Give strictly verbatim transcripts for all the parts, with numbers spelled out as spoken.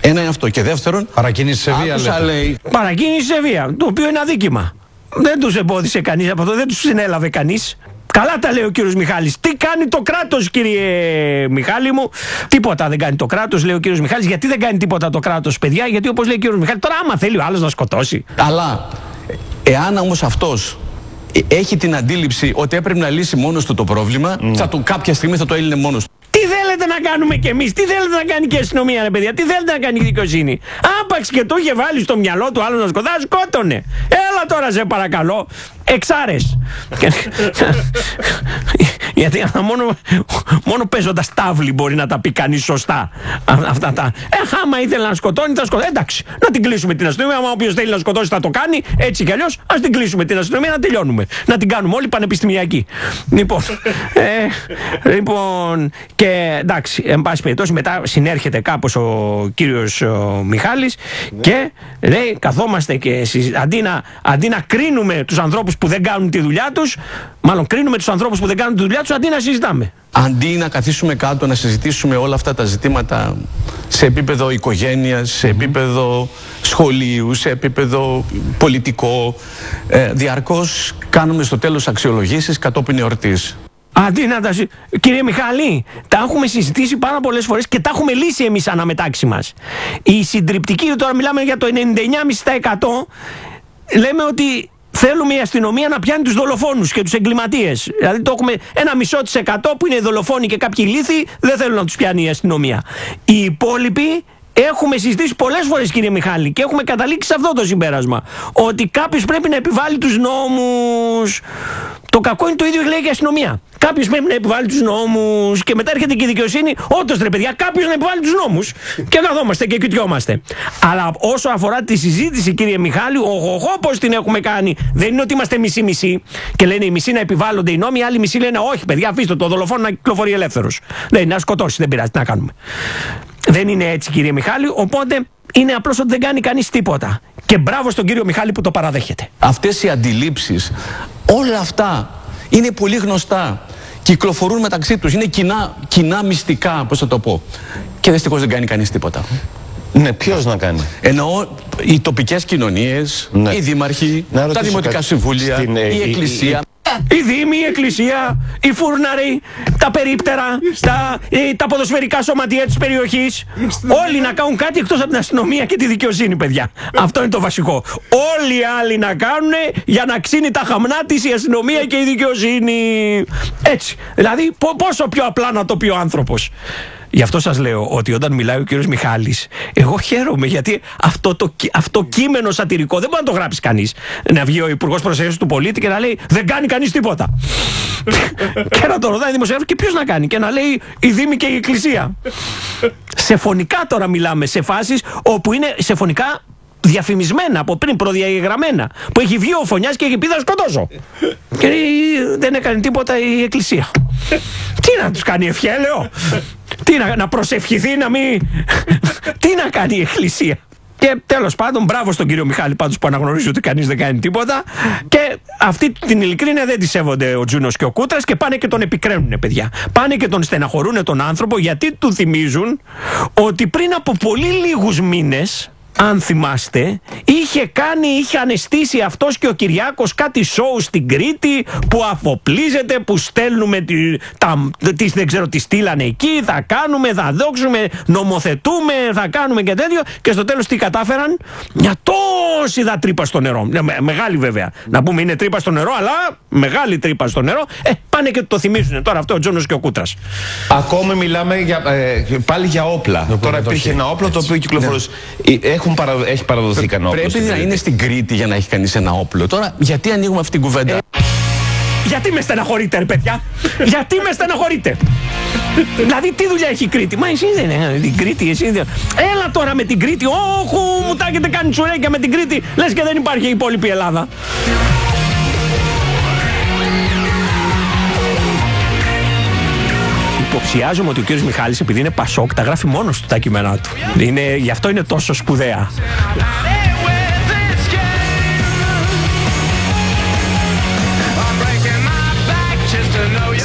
Ένα είναι αυτό. Και δεύτερον, παρακίνηση σε βία. Άκουσα, λέει... Παρακίνηση σε βία. Το οποίο είναι αδίκημα. Δεν τους εμπόδισε κανείς από αυτό, δεν τους συνέλαβε κανείς. Καλά τα λέει ο κύριος Μιχάλης. Τι κάνει το κράτος, κύριε Μιχάλη μου? Τίποτα δεν κάνει το κράτος, λέει ο κύριος Μιχάλης. Γιατί δεν κάνει τίποτα το κράτος, παιδιά? Γιατί όπως λέει ο κύριος Μιχάλης, τώρα άμα θέλει ο άλλος να σκοτώσει. Αλλά εάν όμως αυτός έχει την αντίληψη ότι έπρεπε να λύσει μόνος του το πρόβλημα, mm. θα το, κάποια στιγμή θα το έλυνε μόνος του. Τι θέλετε να κάνουμε κι εμείς, τι θέλετε να κάνει και η αστυνομία, ρε παιδιά, τι θέλετε να κάνει η δικαιοσύνη? Άπαξ και το είχε βάλει στο μυαλό του άλλο να σκοτώσει, σκότωνε. Έλα τώρα, σε παρακαλώ. Εξάρες. Γιατί μόνο, μόνο παίζοντας τάβλη μπορεί να τα πει κανείς σωστά. Αυτά τα. Ε, άμα ήθελε να σκοτώνει, θα σκοτώνει. Εντάξει, να την κλείσουμε την αστυνομία. Άμα όποιος θέλει να σκοτώσει θα το κάνει. Έτσι κι αλλιώς, ας την κλείσουμε την αστυνομία, να τελειώνουμε. Να την κάνουμε όλοι πανεπιστημιακοί. Λοιπόν. Ε, λοιπόν. Και εντάξει, εν πάση περιπτώσει, μετά συνέρχεται κάπως ο κύριος ο Μιχάλης και λέει, καθόμαστε και συζη... αντί, να, αντί να κρίνουμε τους ανθρώπους που δεν κάνουν τη δουλειά τους, μάλλον κρίνουμε τους ανθρώπους που δεν κάνουν τη δουλειά τους αντί να συζητάμε. Αντί να καθίσουμε κάτω να συζητήσουμε όλα αυτά τα ζητήματα σε επίπεδο οικογένειας, σε επίπεδο σχολείου, σε επίπεδο πολιτικό, ε, διαρκώς κάνουμε στο τέλος αξιολογήσεις κατόπιν εορτής. Αντί να τα... Κύριε Μιχάλη, τα έχουμε συζητήσει πάρα πολλές φορές και τα έχουμε λύσει εμείς αναμετάξι μας. Η συντριπτική, τώρα μιλάμε για το ενενήντα εννιά κόμμα πέντε τοις εκατό, λέμε ότι θέλουμε η αστυνομία να πιάνει τους δολοφόνους και τους εγκληματίες. Δηλαδή το έχουμε ένα μισό της εκατό που είναι δολοφόνοι και κάποιοι ηλίθιοι, δεν θέλουν να τους πιάνει η αστυνομία. Οι υπόλοιποι έχουμε συζητήσει πολλές φορές, κύριε Μιχάλη, και έχουμε καταλήξει σε αυτό το συμπέρασμα. Ότι κάποιος πρέπει να επιβάλλει τους νόμους. Το κακό είναι το ίδιο λέει και η αστυνομία. Κάποιος πρέπει να επιβάλλει τους νόμους και μετά έρχεται και η δικαιοσύνη. Όντως, ρε παιδιά, κάποιος να επιβάλλει τους νόμους. Και καθόμαστε και κοιτιόμαστε. Αλλά όσο αφορά τη συζήτηση, κύριε Μιχάλη, οχοχό πώς την έχουμε κάνει. Δεν είναι ότι είμαστε μισή-μισή και λένε οι μισοί να επιβάλλονται οι νόμοι, οι άλλοι μισοί λένε όχι, παιδιά, αφήστε το δολοφόνο να κυκλοφορεί ελεύθερος. Λέει να σκοτώσει, δεν πειράζει, τι να κάνουμε. Δεν είναι έτσι, κύριε Μιχάλη, οπότε είναι απλώς ότι δεν κάνει κανείς τίποτα. Και μπράβο στον κύριο Μιχάλη που το παραδέχεται. Αυτές οι αντιλήψεις, όλα αυτά είναι πολύ γνωστά. Κυκλοφορούν μεταξύ τους, είναι κοινά, κοινά μυστικά, πώς θα το πω. Και δυστυχώς δεν κάνει κανείς τίποτα. Ναι, ποιος να κάνει? Εννοώ οι τοπικές κοινωνίες, ναι. οι δήμαρχοι, τα δημοτικά συμβούλια, στην, η εκκλησία. Οι δήμοι, η εκκλησία, οι φούρναροι, τα περίπτερα, τα, τα ποδοσφαιρικά σωματεία της περιοχής. Όλοι να κάνουν κάτι εκτός από την αστυνομία και τη δικαιοσύνη, παιδιά. Αυτό είναι το βασικό. Όλοι οι άλλοι να κάνουν για να ξύνει τα χαμνά της η αστυνομία και η δικαιοσύνη. Έτσι. Δηλαδή, πόσο πιο απλά να το πει ο άνθρωπος. Γι' αυτό σας λέω ότι όταν μιλάει ο κύριος Μιχάλης, εγώ χαίρομαι γιατί αυτό το, αυτό κείμενο σατυρικό δεν μπορεί να το γράψει κανείς. Να βγει ο Υπουργός Προσέχειας του Πολίτη και να λέει δεν κάνει κανείς τίποτα. Και να το ρωτάει δημοσιογράφος και ποιος να κάνει. Και να λέει η Δήμη και η Εκκλησία. Σε φωνικά τώρα μιλάμε, σε φάσεις όπου είναι σε φωνικά διαφημισμένα από πριν, προδιαγεγραμμένα. Που έχει βγει ο Φωνιάς και έχει πει θα σκοτώσω. Και δεν έκανε τίποτα η Εκκλησία. Τι να τους κάνει ευχέ, λέω. Τι να, να προσευχηθεί, να μην. Τι να κάνει η Εκκλησία. Και τέλος πάντων, μπράβο στον κύριο Μιχάλη πάντως που αναγνωρίζει ότι κανείς δεν κάνει τίποτα. Και αυτή την ειλικρίνεια δεν τη σέβονται ο Τζούνος και ο Κούτρας και πάνε και τον επικραίνουνε, παιδιά. Πάνε και τον στεναχωρούνε τον άνθρωπο γιατί του θυμίζουν ότι πριν από πολύ λίγους μήνες, αν θυμάστε, είχε κάνει, είχε αναισθήσει αυτός και ο Κυριάκος κάτι σοου στην Κρήτη που αφοπλίζεται, που στέλνουμε τη, τα, τις, δεν ξέρω τι στείλανε εκεί, θα κάνουμε, θα δόξουμε, νομοθετούμε, θα κάνουμε και τέτοιο και στο τέλος τι κατάφεραν? Μια τόση δα τρύπα στο νερό, με, μεγάλη βέβαια, να πούμε είναι τρύπα στο νερό, αλλά μεγάλη τρύπα στο νερο, ε, πάνε και το θυμίζουν τώρα αυτό ο Τζόνος και ο Κούτρας. Ακόμη μιλάμε για, ε, πάλι για όπλα. Το τώρα υπήρχε ένα όπλο το οποίο κυκλοφορούσε. Ναι. Έχουν παρα... Έχει παραδοθεί κανένα όπλο. Πρέπει να είναι στην Κρήτη για να έχει κανείς ένα όπλο. Τώρα, γιατί ανοίγουμε αυτή την κουβέντα? Ε, γιατί με στεναχωρείτε, ρε παιδιά? Γιατί με στεναχωρείτε? Δηλαδή, τι δουλειά έχει η Κρήτη? Μα εσύ δεν είναι την Κρήτη, εσύ δεν. Έλα τώρα με την Κρήτη. Όχου, μου τα έχετε κάνει τσουρέκια με την Κρήτη. Λες και δεν υπάρχει η υπόλοιπη Ελλάδα. Υποψιάζομαι ότι ο κύριος Μιχάλης, επειδή είναι Πασόκ, τα γράφει μόνος του τα κείμενά του. Είναι, γι' αυτό είναι τόσο σπουδαία.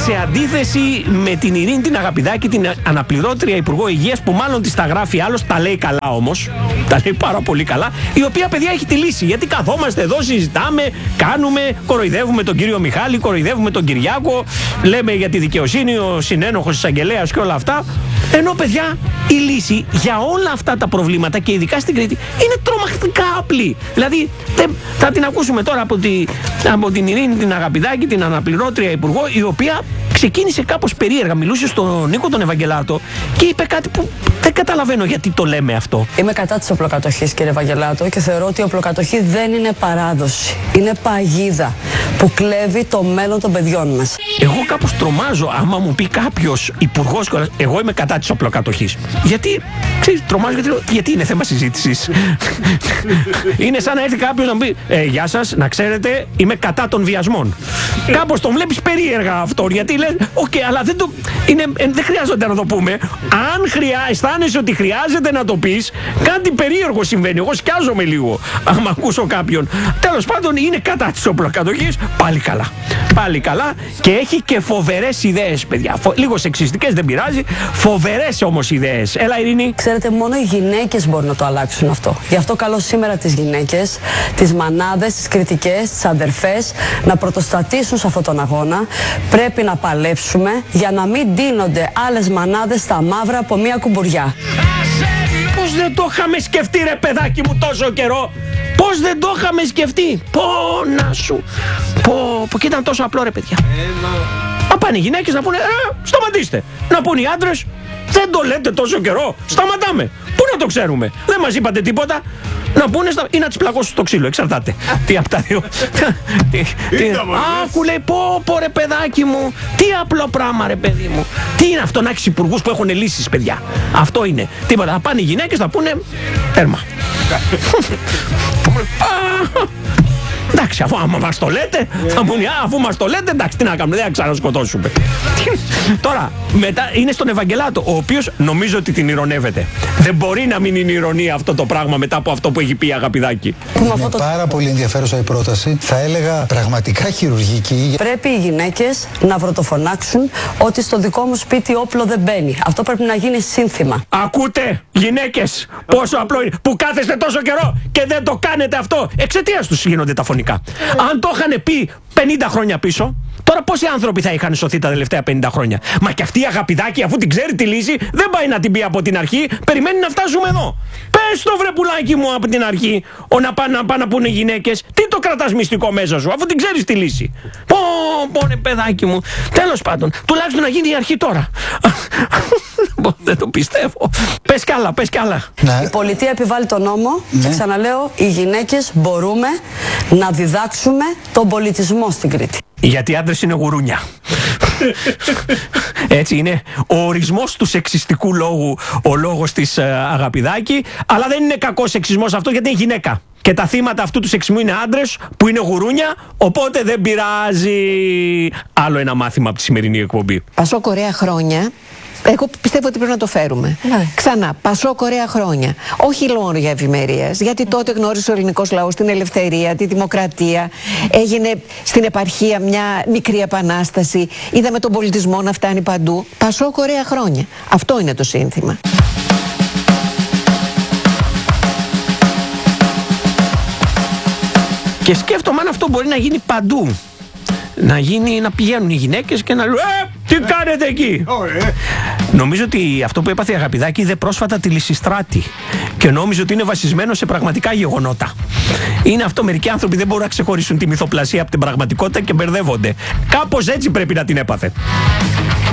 σε αντίθεση με την Ειρήνη την Αγαπηδάκη, την αναπληρώτρια Υπουργό Υγείας, που μάλλον της τα γράφει άλλος, τα λέει καλά όμως, τα λέει πάρα πολύ καλά, η οποία, παιδιά, έχει τη λύση. Γιατί καθόμαστε εδώ, συζητάμε, κάνουμε, κοροϊδεύουμε τον κύριο Μιχάλη, κοροϊδεύουμε τον Κυριάκο, λέμε για τη δικαιοσύνη, ο συνένοχος της αγγελέας και όλα αυτά. Ενώ, παιδιά, η λύση για όλα αυτά τα προβλήματα και ειδικά στην Κρήτη είναι τρομακτικά απλή. Δηλαδή, θα την ακούσουμε τώρα από, τη, από την Ειρήνη την Αγαπηδάκη, την αναπληρώτρια Υπουργό, η οποία ξεκίνησε κάπως περίεργα. Μιλούσε στον Νίκο τον Ευαγγελάτο και είπε κάτι που δεν καταλαβαίνω γιατί το λέμε αυτό. Είμαι κατά της οπλοκατοχής, κύριε Ευαγγελάτο, και θεωρώ ότι η οπλοκατοχή δεν είναι παράδοση. Είναι παγίδα που κλέβει το μέλλον των παιδιών μας. Εγώ κάπως τρομάζω άμα μου πει κάποιος υπουργός, εγώ είμαι κατά της οπλοκατοχής. Γιατί, ξέρεις, τρομάζω γιατί, γιατί είναι θέμα συζήτησης. Είναι σαν να έρθει κάποιος να μου πει ε, γεια σας, να ξέρετε, είμαι κατά των βιασμών. Κάπως τον βλέπεις περίεργα αυτόν, γιατί λες, οκ, okay, αλλά δεν, το, είναι, ε, δεν χρειάζεται να το πούμε. Αν χρειά, αισθάνεσαι ότι χρειάζεται να το πεις, κάτι περίεργο συμβαίνει. Εγώ σκιάζομαι λίγο άμα ακούσω κάποιον. Τέλος πάντων, είναι κατά της οπλοκατοχής. Πάλι καλά. Πάλι καλά και έχει και φοβερές ιδέες, παιδιά. Φο... Λίγο σεξιστικές, δεν πειράζει. Φοβερές όμως ιδέες. Έλα, Ειρήνη. Ξέρετε, μόνο οι γυναίκες μπορούν να το αλλάξουν αυτό. Γι' αυτό καλώ σήμερα τις γυναίκες, τις μανάδες, τις κριτικές, τις αδερφές να πρωτοστατήσουν σε αυτόν τον αγώνα. Πρέπει να παλέψουμε για να μην ντύνονται άλλες μανάδες στα μαύρα από μία κουμπουριά. Πώς δεν το είχαμε σκεφτεί, ρε παιδάκι μου, τόσο καιρό. Πώς δεν το είχαμε σκεφτεί. Πω να σου. Πω, πω και ήταν τόσο απλό, ρε παιδιά. Μα πάνε οι γυναίκες να πούνε ε, σταματήστε. Να πούνε οι άντρες, δεν το λέτε τόσο καιρό. Σταματάμε. Πού να το ξέρουμε. Δεν μας είπατε τίποτα. Να πούνε στα... ή να τις πλακώσουν στο ξύλο. Εξαρτάται. Τι από τα δύο. Άκου, λέει, πω πω, ρε παιδάκι μου. Τι απλό πράγμα, ρε παιδί μου. Τι είναι αυτό να έχεις υπουργούς που έχουν λύσεις, παιδιά. Αυτό είναι. Τίποτα. Θα πάνε οι γυναίκες, θα πούνε τέρμα. Εντάξει, αφού άμα μας το λέτε, θα πούνε, α, αφού μας το λέτε, εντάξει, τι να κάνουμε, δεν θα ξανασκοτώσουμε. Τώρα, μετά είναι στον Ευαγγελάτο, ο οποίος νομίζω ότι την ειρωνεύεται. Δεν μπορεί να μην είναι ηρωνία αυτό το πράγμα μετά από αυτό που έχει πει η Αγαπηδάκη. Είναι πάρα πολύ ενδιαφέρουσα η πρόταση. Θα έλεγα πραγματικά χειρουργική. Πρέπει οι γυναίκες να βρωτοφωνάξουν ότι στο δικό μου σπίτι όπλο δεν μπαίνει. Αυτό πρέπει να γίνει σύνθημα. Ακούτε, γυναίκες, πόσο απλό είναι που κάθεστε τόσο καιρό και δεν το κάνετε αυτό. Εξαιτίας τους γίνονται τα φωνικά. Αν το είχαν πει πενήντα χρόνια πίσω, τώρα πόσοι άνθρωποι θα είχαν σωθεί τα τελευταία πενήντα χρόνια. Μα και αυτή η Αγαπηδάκη, αφού την ξέρει τη λύση, δεν πάει να την πει από την αρχή, περιμένει να φτάσουμε εδώ. Πες το, βρε πουλάκι μου, από την αρχή, ο να πάνε να, πά, να πούνε οι γυναίκες, τι το κρατάς μυστικό μέσα σου, αφού την ξέρεις τη λύση. Πω, πω, ρε παιδάκι μου. Τέλος πάντων, τουλάχιστον να γίνει η αρχή τώρα. Δεν το πιστεύω. Πες κι άλλα, πες κι άλλα. Ναι. Η πολιτεία επιβάλλει τον νόμο, ναι. Και ξαναλέω, οι γυναίκες μπορούμε να διδάξουμε τον πολιτισμό στην Κρήτη. Γιατί οι άντρες είναι γουρούνια. Έτσι είναι ο ορισμός του σεξιστικού λόγου, ο λόγος της uh, Αγαπηδάκη. Αλλά δεν είναι κακός σεξισμός αυτό, γιατί είναι γυναίκα. Και τα θύματα αυτού του σεξισμού είναι άντρες που είναι γουρούνια, οπότε δεν πειράζει. Άλλο ένα μάθημα από τη σημερινή εκπομπή. Πασόκ ωραία χρόνια. Εγώ πιστεύω ότι πρέπει να το φέρουμε. Ναι. Ξανά, Πασόκ ωραία χρόνια. Όχι λόγω για ευημερίας, γιατί τότε γνώρισε ο ελληνικός λαός την ελευθερία, τη δημοκρατία. Έγινε στην επαρχία μια μικρή επανάσταση. Είδαμε τον πολιτισμό να φτάνει παντού. Πασόκ ωραία χρόνια. Αυτό είναι το σύνθημα. Και σκέφτομαι αν αυτό μπορεί να γίνει παντού. Να γίνει, να πηγαίνουν οι γυναίκες και να λένε «Ε, τι κάνετε εκεί!» Νομίζω ότι αυτό που έπαθε η Αγαπηδάκη είδε πρόσφατα τη Λυσιστράτη και νόμιζε ότι είναι βασισμένο σε πραγματικά γεγονότα. Είναι αυτό, μερικοί άνθρωποι δεν μπορούν να ξεχωρίσουν τη μυθοπλασία από την πραγματικότητα και μπερδεύονται. Κάπως έτσι πρέπει να την έπαθε.